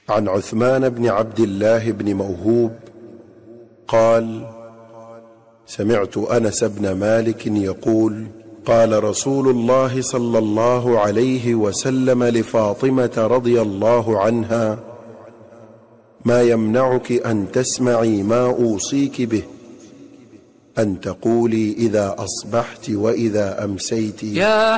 عن عثمان بن عبد الله بن موهوب قال: سمعت أنس بن مالك يقول: قال رسول الله صلى الله عليه وسلم لفاطمة رضي الله عنها: ما يمنعك أن تسمعي ما أوصيك به، أن تقولي إذا أصبحت وإذا أمسيت: يا